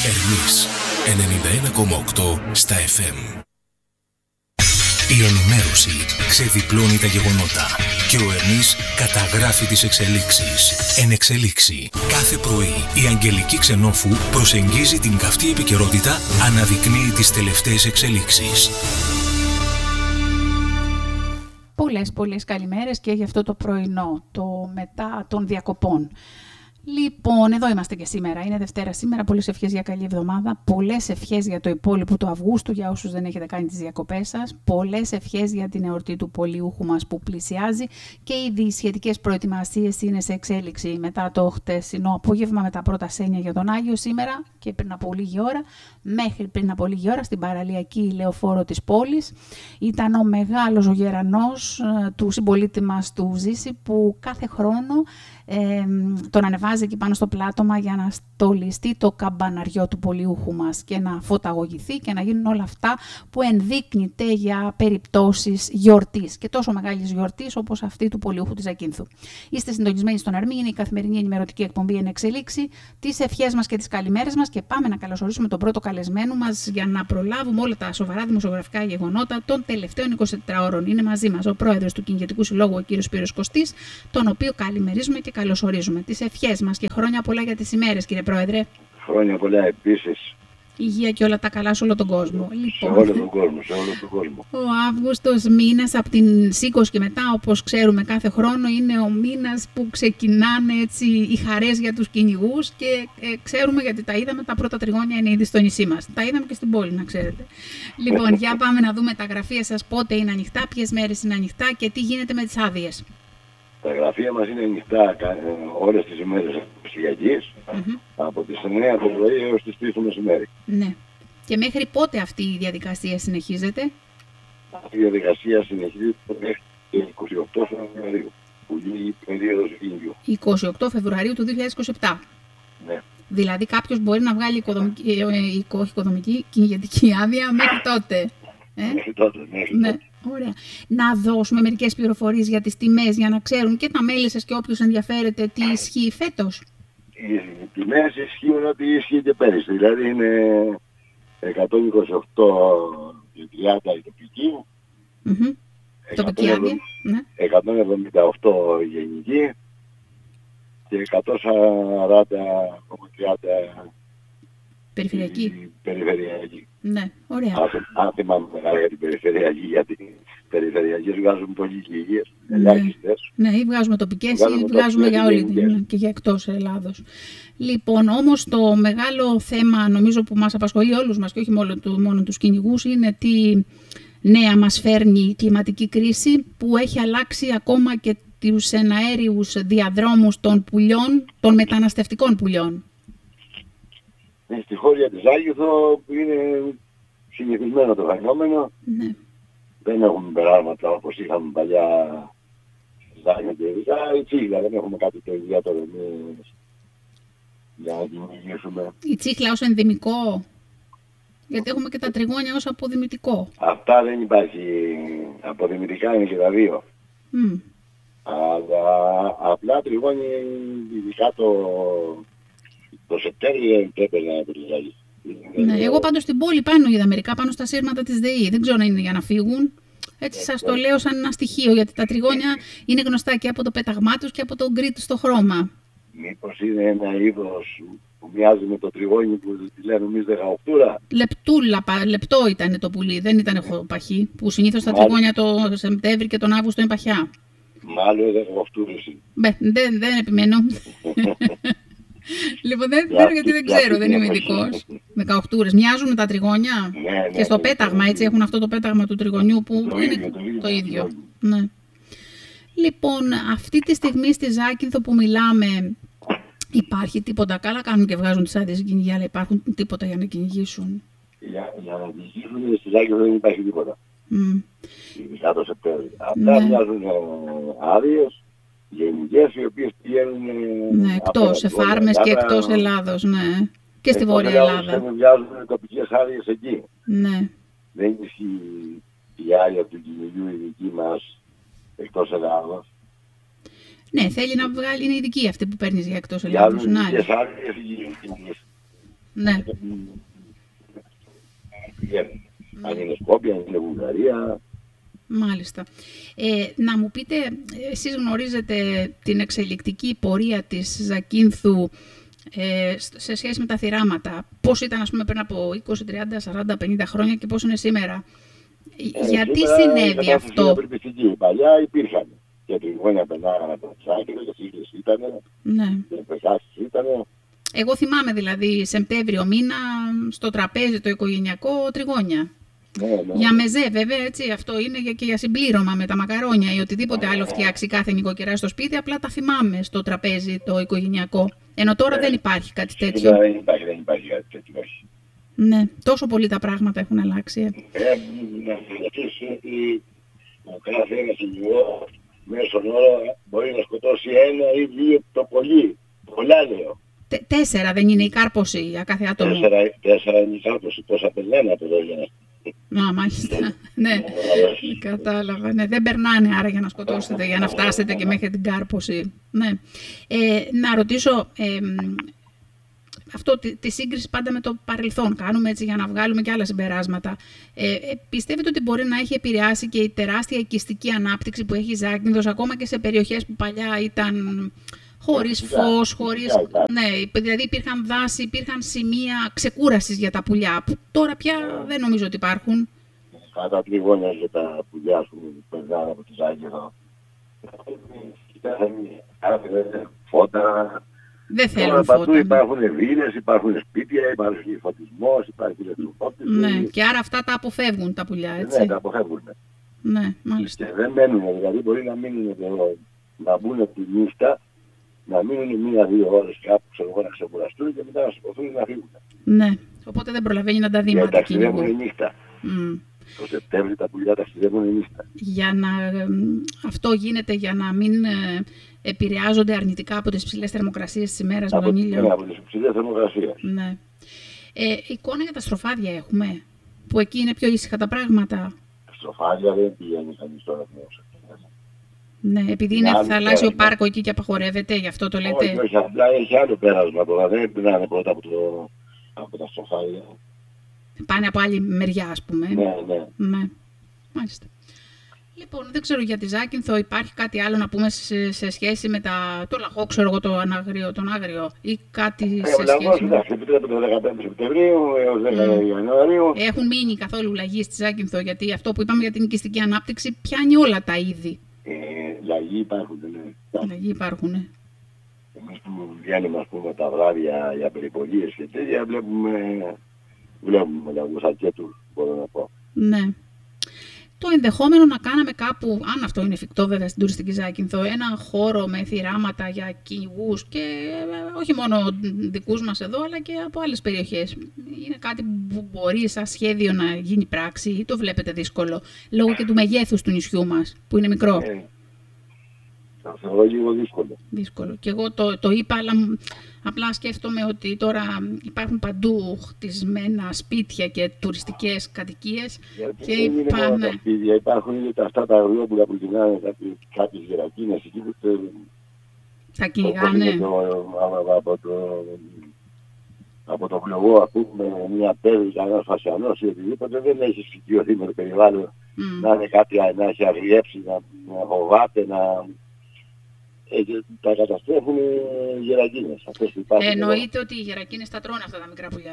Ερμής 91,8 στα FM. Η ενημέρωση ξεδιπλώνει τα γεγονότα και ο Ερμής καταγράφει τις εξελίξεις. Εν εξελίξη. Κάθε πρωί η Αγγελική Ξενόφου προσεγγίζει την καυτή επικαιρότητα, αναδεικνύει τις τελευταίες εξελίξεις. Πολλές καλημέρες και για αυτό το πρωινό, το μετά των διακοπών. Λοιπόν, εδώ είμαστε και σήμερα. Είναι Δευτέρα σήμερα. Πολλές ευχές για καλή εβδομάδα. Πολλές ευχές για το υπόλοιπο του Αυγούστου, για όσους δεν έχετε κάνει τις διακοπές σας. Πολλές ευχές για την εορτή του πολιούχου μας που πλησιάζει. Και ήδη οι σχετικές προετοιμασίες είναι σε εξέλιξη μετά το χτεσινό απόγευμα, με τα πρώτα σένια για τον Άγιο σήμερα και πριν από λίγη ώρα. Μέχρι πριν από λίγη ώρα στην παραλιακή λεωφόρο της πόλης ήταν ο μεγάλος ο γερανός του συμπολίτη μας του Ζήση, που κάθε χρόνο τον ανεβάζει εκεί πάνω στο πλάτωμα για να στολιστεί το καμπαναριό του πολιούχου μας και να φωταγωγηθεί και να γίνουν όλα αυτά που ενδείκνυται για περιπτώσεις γιορτής και τόσο μεγάλης γιορτής όπως αυτή του πολιούχου της Ζακύνθου. Είστε συντονισμένοι στον Ερμή, είναι η καθημερινή ενημερωτική εκπομπή Εν Εξελίξη, τις ευχές μας και τις καλημέρες μας, και πάμε να καλωσορίσουμε τον πρώτο καλεσμένο μας για να προλάβουμε όλα τα σοβαρά δημοσιογραφικά γεγονότα των τελευταίων 24 ώρων. Είναι μαζί μας ο πρόεδρος του Κυνηγετικού Συλλόγου, ο κύριος Σπύρος Κωστής, τον οποίο καλημερίζουμε και καλωσορίζουμε. Τις ευχές μας και χρόνια πολλά για τις ημέρες, κύριε Πρόεδρε. Χρόνια πολλά επίσης. Υγεία και όλα τα καλά σε όλο τον κόσμο. Σε όλο τον κόσμο, Ο Αύγουστος μήνας από την Σίκος και μετά, όπως ξέρουμε κάθε χρόνο, είναι ο μήνας που ξεκινάνε έτσι οι χαρές για τους κυνηγούς και ξέρουμε, γιατί τα είδαμε, τα πρώτα τριγώνια είναι ήδη στο νησί μας. Τα είδαμε και στην πόλη, να ξέρετε. Λοιπόν, για πάμε να δούμε τα γραφεία σας, πότε είναι ανοιχτά, ποιες μέρες είναι ανοιχτά και τι γίνεται με τις άδειες. Τα γραφεία μας είναι ανοιχτά όλες τις ημέρες της Κυριακής, από τις 9 το πρωί έως τις 3 το μεσημέρι. Ναι. Και μέχρι πότε αυτή η διαδικασία συνεχίζεται? Αυτή η διαδικασία συνεχίζεται μέχρι το 28 Φεβρουαρίου, που λύγει η περίοδος κυνηγιού. 28 Φεβρουαρίου του 2027. Ναι. Δηλαδή κάποιος μπορεί να βγάλει κυνηγετική άδεια μέχρι τότε. Μέχρι τότε. Ωραία. Να δώσουμε μερικές πληροφορίες για τις τιμές, για να ξέρουν και τα μέλη σας και όποιος ενδιαφέρεται τι ισχύει φέτος. Οι τιμές ισχύουν ό,τι ισχύει και πέρυσι. Δηλαδή είναι 128,30 η τοπική, τοπική άδεια, 178 η γενική και 140,30 περιφερειακή. Περιφερειακή. Ναι, ωραία. Αν θυμάμαι μεγάλα για την περιφερειακή, γιατί περιφερειακές βγάζουν πολύ λίγες, ελάχιστες. Ναι, ή βγάζουμε τοπικές ή βγάζουμε για όλη την και για εκτός Ελλάδος. Λοιπόν, όμως το μεγάλο θέμα νομίζω που μας απασχολεί όλους μας και όχι μόνο τους κυνηγούς είναι τι νέα μας φέρνει η κλιματική κρίση, που έχει αλλάξει ακόμα και τους εναέριους διαδρόμους των πουλιών, των μεταναστευτικών πουλιών. Στη χώρια της Ζάκυνθο είναι συνηθισμένο το φαινόμενο. Ναι. Δεν έχουμε περάσματα όπως είχαμε παλιά Ζάκυνθο και ειδικά η Τσίχλα. Δεν έχουμε κάτι το ιδιαίτερο για να κυνηγήσουμε. Η Τσίχλα ως ενδυμικό, γιατί έχουμε και τα τριγώνια ως αποδημητικό. Αυτά δεν υπάρχει. Αποδημητικά είναι και τα δύο. Αλλά απλά τριγώνια, ειδικά το Σεπτέμβριο δεν πρέπει να περιγράφει. Ναι, εγώ πάντως στην πόλη πάνω είδα μερικά, πάνω στα σύρματα της ΔΕΗ. Δεν ξέρω αν είναι για να φύγουν. Έτσι σας το λέω σαν ένα στοιχείο, γιατί τα τριγώνια είναι γνωστά και από το πέταγμά τους και από τον γκρι στο χρώμα. Μήπως είναι ένα είδος που μοιάζει με το τριγώνι που τη λένε εμείς δεκαοκτούρα? Λεπτό ήταν το πουλί, δεν ήταν παχύ, που συνήθως τα τριγώνια το Σεπτέμβρη και τον Αύγουστο είναι παχιά. Μάλλον δεκαοκτούρες είναι. Δεν επιμένω. Λοιπόν, γιατί δεν ξέρω, δεν είμαι ειδικός. 18 μοιάζουν με τα τριγώνια. Ναι, και στο πέταγμα, έτσι, έχουν αυτό το πέταγμα του τριγωνιού που είναι το ίδιο. Ναι. Λοιπόν, αυτή τη στιγμή στη Ζάκυνθο που μιλάμε, υπάρχει τίποτα? Καλά κάνουν και βγάζουν τις άδειες κυνηγιά, αλλά υπάρχουν τίποτα για να κυνηγήσουν? Για να κυνηγήσουν στη Ζάκυνθο δεν υπάρχει τίποτα. Ειδικά το Σεπτέμβριο. Απλά μοιάζουν άδειες γενικές, οι οποίες πηγαίνουν εκτός, σε φάρμες και εκτός Ελλάδος, ναι. Και στη Βόρεια Ελλάδα. Δεν βγάζουν τοπικές άδειες εκεί. Ναι. Δεν ισχύει η άδεια του κυνηγιού η δική μας εκτός Ελλάδος. Ναι, θέλει να βγάλει, είναι ειδική αυτή που παίρνεις για εκτός Ελλάδος. Για άλλες άδειες. Ναι. Αν είναι Σκόπια, αν είναι Βουλγαρία. Μάλιστα. Να μου πείτε, εσείς γνωρίζετε την εξελικτική πορεία της Ζακίνθου σε σχέση με τα θηράματα. Πώς ήταν, ας πούμε, πριν από 20, 30, 40, 50 χρόνια και πώς είναι σήμερα. Γιατί συνέβη αυτό? Παλιά υπήρχαν. Και τριγώνια περνάγανε από το Ζάκυνθο, και σύγκλες ήτανε, και πεσάσεις ήτανε. Εγώ θυμάμαι δηλαδή Σεπτέμβριο μήνα στο τραπέζι το οικογενειακό τριγώνια. Για μεζέ βέβαια, έτσι, αυτό είναι και για συμπλήρωμα με τα μακαρόνια ή οτιδήποτε άλλο φτιάξει κάθε νοικοκυρά στο σπίτι, απλά τα θυμάμαι στο τραπέζι το οικογενειακό. Ενώ τώρα δεν υπάρχει κάτι τέτοιο. Δεν υπάρχει κάτι τέτοιο, όχι. Ναι, τόσο πολύ τα πράγματα έχουν αλλάξει. Ο κάθε ένας ιδιό μέσον όρο μπορεί να σκοτώσει 1 ή 2 το πολύ. Πολλά λέω. 4 δεν είναι η κάρπωση για κάθε άτομο? 4 είναι η κάρπωση, τόσα περνάνε από εδώ για να... μάλιστα. Ναι, κατάλαβα. Ναι, δεν περνάνε άρα για να σκοτώσετε, για να φτάσετε και μέχρι την κάρπωση. Ναι. Να ρωτήσω, αυτό τη σύγκριση πάντα με το παρελθόν κάνουμε έτσι για να βγάλουμε και άλλα συμπεράσματα. Πιστεύετε ότι μπορεί να έχει επηρεάσει και η τεράστια οικιστική ανάπτυξη που έχει η Ζάκυνθος, ακόμα και σε περιοχές που παλιά ήταν χωρίς φως, χωρίς... Ναι, δηλαδή υπήρχαν δάση, υπήρχαν σημεία ξεκούρασης για τα πουλιά, που τώρα πια δεν νομίζω ότι υπάρχουν. Κατά τριγώνια για τα πουλιά που περνάνε από τη Ζάκυνθο. Φώτα. Δεν θέλουν φώτα. Παντού υπάρχουν βίλες, υπάρχουν σπίτια, υπάρχει φωτισμός, υπάρχει ηλεκτροφώτιση. Ναι, και άρα αυτά τα αποφεύγουν τα πουλιά, έτσι. Ναι, τα αποφεύγουν. Ναι, μάλιστα. Και δεν μένουν, δηλαδή μπορεί να μείνουν εδώ, να μπουν τη νύχτα, να μείνουν 1-2 ώρες κάπου, ξέρω εγώ, να ξεκουραστούν και μετά να σηκωθούν να φύγουν. Ναι, οπότε δεν προλαβαίνει να τα δει. Και ταξιδεύουν νύχτα. Το Σεπτέμβρη τα πουλιά ταξιδεύουν νύχτα. Αυτό γίνεται για να μην επηρεάζονται αρνητικά από τις ψηλές θερμοκρασίες της ημέρας με τον ήλιο. Ναι, από τις ψηλές θερμοκρασίες. Ναι. Εικόνα για τα στροφάδια έχουμε, που εκεί είναι πιο ήσυχα τα πράγματα. Στροφάδια δεν πηγαίνει κανείς τώρα πίσω. Ναι, επειδή είναι θαλάσσιο πάρκο εκεί και απαγορεύεται, γι' αυτό το λέτε. Όχι, απλά έχει άλλο πέρασμα τώρα, δεν περνάνε πρώτα από τα στροφάδια. Πάνε από άλλη μεριά, ας πούμε. Ναι. Μάλιστα. Λοιπόν, δεν ξέρω για τη Ζάκυνθο, υπάρχει κάτι άλλο να πούμε σε σχέση με το λαγό, ξέρω εγώ, τον άγριο ή κάτι σε σχέση με... Ο λαγός, εντάξει, επιτρέπεται το 15 Σεπτεμβρίου έως 10 Ιανουαρίου. Έχουν μείνει καθόλου λαγοί στη Ζάκυνθο, γιατί αυτό που είπαμε για την οικιστική ανάπτυξη πιάνει όλα τα είδη. Λαγοί υπάρχουν, ναι. Λαγοί υπάρχουν, ναι. Εμείς που βγαίνουμε, ας πούμε, τα βράδια για περιπολίες και τέτοια, βλέπουμε λαγούς αρκετούς, μπορώ να πω. Ναι. Το ενδεχόμενο να κάναμε κάπου, αν αυτό είναι εφικτό βέβαια στην τουριστική Ζάκυνθο, ένα χώρο με θηράματα για κυνηγούς και όχι μόνο δικούς μας εδώ, αλλά και από άλλες περιοχές. Είναι κάτι που μπορεί σαν σχέδιο να γίνει πράξη ή το βλέπετε δύσκολο, λόγω και του μεγέθους του νησιού μας, που είναι μικρό. Το θεωρώ λίγο δύσκολο. Και εγώ το είπα, αλλά απλά σκέφτομαι ότι τώρα υπάρχουν παντού χτισμένα σπίτια και τουριστικές κατοικίες. Και υπάρχουν τα σπίτια, υπάρχουν και αυτά τα αγριόπουλα που κυνηγάνε κάποιες γερακίνες εκεί που τα κυνηγάνε. Από το πλογό, ας πούμε, μια πέδη, κανένας φασιανός ή οτιδήποτε, δεν έχει συγκιωθεί με το περιβάλλον να είναι κάτι, να έχει αγριέψει, να φοβάται, τα καταστρέφουν οι γερακίνες. Εννοείται ότι οι γερακίνες τα τρώνε αυτά τα μικρά πουλιά,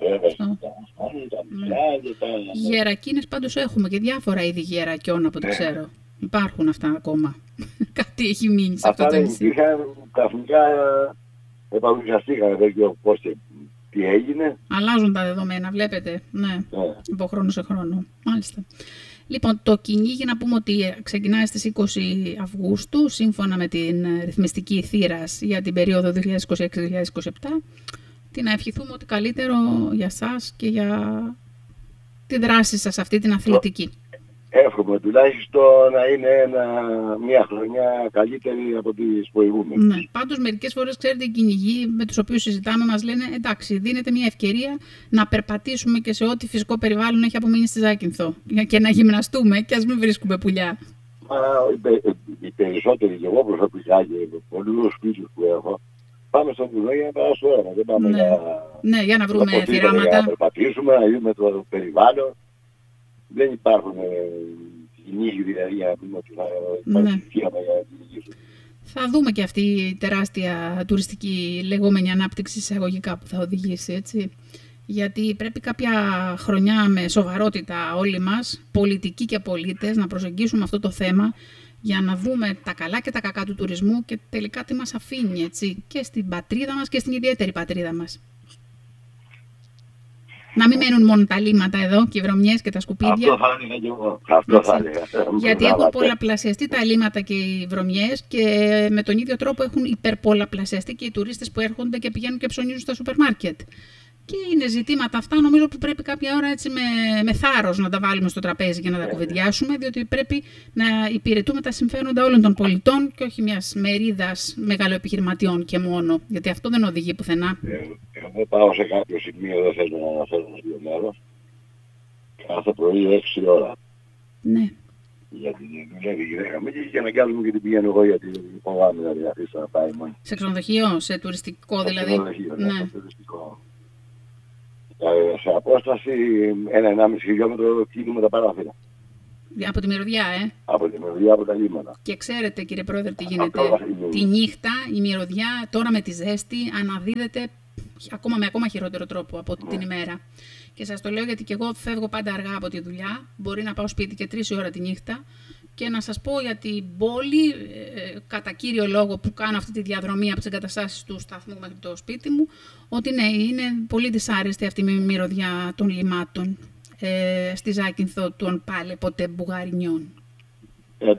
Οι γερακίνες πάντως έχουμε και διάφορα είδη γερακιών από ό,τι ξέρω. Υπάρχουν αυτά ακόμα. Κάτι έχει μείνει σε αυτό το νησί. Καθημερινά επαγγελματικά δεν ξέρω πώς και τι έγινε. Αλλάζουν τα δεδομένα, βλέπετε. Ναι, από χρόνο σε χρόνο. Μάλιστα. Λοιπόν, το κυνήγι να πούμε ότι ξεκινάει στις 20 Αυγούστου, σύμφωνα με την ρυθμιστική θύρας για την περίοδο 2026-2027. Τι να ευχηθούμε ότι καλύτερο για σας και για τη δράση σας αυτή την αθλητική. Εύχομαι τουλάχιστον να είναι μια χρονιά καλύτερη από τις προηγούμενες. Ναι, πάντως μερικές φορές, ξέρετε, οι κυνηγοί με τους οποίους συζητάμε μας λένε εντάξει, δίνεται μια ευκαιρία να περπατήσουμε και σε ό,τι φυσικό περιβάλλον έχει απομείνει στη Ζάκυνθο και να γυμναστούμε και ας μην βρίσκουμε πουλιά. Οι περισσότεροι και εγώ προσωπικά και πολλούς φίλους που έχω πάμε στο βουνό για να περάσουμε ώρα. Δεν πάμε για να βρούμε θυράματα. Για να περπατήσουμε, να δούμε το περιβάλλον. Δεν υπάρχουν κυνήγοι δηλαδή για να πούμε ότι θα υπάρχει θύραμα για να κυνηγήσουμε. Θα δούμε και αυτή η τεράστια τουριστική λεγόμενη ανάπτυξη εισαγωγικά που θα οδηγήσει, έτσι. Γιατί πρέπει κάποια χρονιά με σοβαρότητα όλοι μας, πολιτικοί και πολίτες, να προσεγγίσουμε αυτό το θέμα για να δούμε τα καλά και τα κακά του τουρισμού και τελικά τι μας αφήνει, έτσι, και στην πατρίδα μας και στην ιδιαίτερη πατρίδα μας. Να μην μένουν μόνο τα λίμματα εδώ και οι βρωμιές και τα σκουπίδια. Αυτό θα έλεγα και εγώ. Αυτό θα έλεγα. Γιατί έχουν πολλαπλασιαστεί τα λίμματα και οι βρωμιές και με τον ίδιο τρόπο έχουν υπερπολαπλασιαστεί και οι τουρίστες που έρχονται και πηγαίνουν και ψωνίζουν στα σούπερ μάρκετ. Και είναι ζητήματα αυτά, νομίζω που πρέπει κάποια ώρα έτσι με θάρρος να τα βάλουμε στο τραπέζι και να τα κουβεντιάσουμε, διότι πρέπει να υπηρετούμε τα συμφέροντα όλων των πολιτών και όχι μιας μερίδας μεγαλοεπιχειρηματιών και μόνο, γιατί αυτό δεν οδηγεί πουθενά. Εγώ πάω σε κάποιο σημείο, δεν θέλω να αναφέρω δύο μέρος, κάθε πρωί 6 ώρα. Ναι. Γιατί δουλεύει η γυναίκα μου και αναγκάζομαι και την πηγαίνω εγώ, γιατί δεν φοβάμαι να αφήσω να πάει μόνη. Σε ξενοδοχείο, σε τουριστικό δηλαδή? Σε ξενοδοχείο, ναι, σε τουριστικό. Σε απόσταση 1,5 χιλιόμετρο κινούμε τα παράθυρα. Από τη μυρωδιά, Από τη μυρωδιά, από τα λίμματα. Και ξέρετε, κύριε Πρόεδρε, τι γίνεται. Τη νύχτα η μυρωδιά τώρα με τη ζέστη αναδίδεται με ακόμα χειρότερο τρόπο από την ημέρα. Και σας το λέω γιατί και εγώ φεύγω πάντα αργά από τη δουλειά. Μπορεί να πάω σπίτι και 3 ώρα τη νύχτα. Και να σας πω για την πόλη, κατά κύριο λόγο που κάνω αυτή τη διαδρομή από τις εγκαταστάσεις του σταθμού μέχρι το σπίτι μου, ότι ναι, είναι πολύ δυσάρεστη αυτή η μυρωδιά των λιμάτων στη Ζάκυνθο των πάλι ποτέ Μπουγαρινιών. Το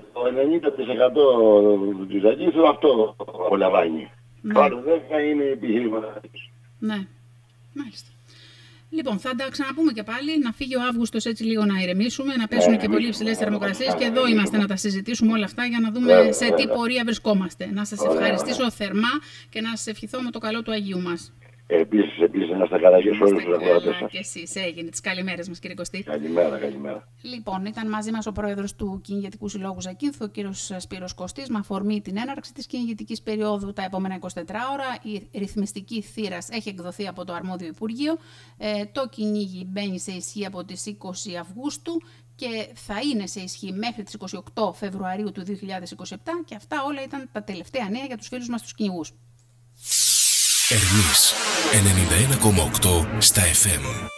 90% της Ζάκυνθου αυτό απολαμβάνει. Το άλλο 10 είναι επιχειρηματίες. Ναι, μάλιστα. Λοιπόν, θα τα ξαναπούμε και πάλι, να φύγει ο Αύγουστος έτσι λίγο να ηρεμήσουμε, να πέσουν και πολύ υψηλές θερμοκρασίες και εδώ είμαστε να τα συζητήσουμε όλα αυτά για να δούμε σε τι πορεία βρισκόμαστε. Να σας ευχαριστήσω θερμά και να σας ευχηθώ με το καλό του Αγίου μας. Επίσης, να είστε καλά και σε όλους τους ακροατές σας. Και εσείς, έγινε. Τις καλημέρες μας, κύριε Κωστή. Καλημέρα. Λοιπόν, ήταν μαζί μας ο πρόεδρος του Κυνηγετικού Συλλόγου Ζακύνθου, ο κύριος Σπύρος Κωστής, με αφορμή την έναρξη της κυνηγετικής περίοδου τα επόμενα 24 ώρα. Η ρυθμιστική θύρας έχει εκδοθεί από το αρμόδιο Υπουργείο. Το κυνήγι μπαίνει σε ισχύ από τις 20 Αυγούστου και θα είναι σε ισχύ μέχρι τις 28 Φεβρουαρίου του 2027 και αυτά όλα ήταν τα τελευταία νέα για τους φίλους μας τους κυνηγούς. Ερμής 91,8 στα FM.